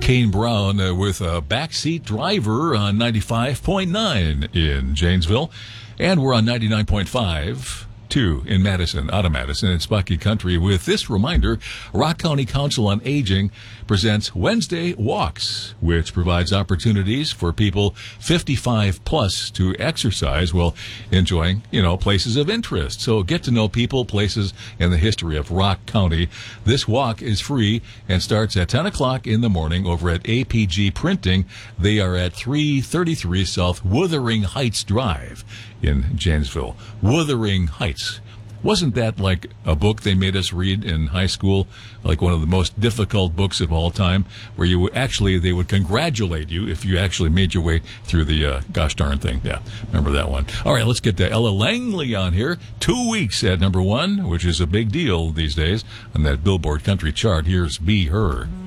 Kane Brown with a backseat driver on 95.9 in Janesville. And we're on 99.5. 2 in Madison, out of Madison, in Spucky Country. With this reminder, Rock County Council on Aging presents Wednesday Walks, which provides opportunities for people 55 plus to exercise while enjoying, places of interest. So get to know people, places, and the history of Rock County. This walk is free and starts at 10 o'clock in the morning over at APG Printing. They are at 333 South Wuthering Heights Drive in Janesville. Wuthering Heights. Wasn't that like a book they made us read in high school? Like one of the most difficult books of all time, where they would congratulate you if you actually made your way through the gosh darn thing. Yeah, remember that one. All right, let's get to Ella Langley on here. 2 weeks at number 1, which is a big deal these days on that Billboard country chart. Here's Be Her.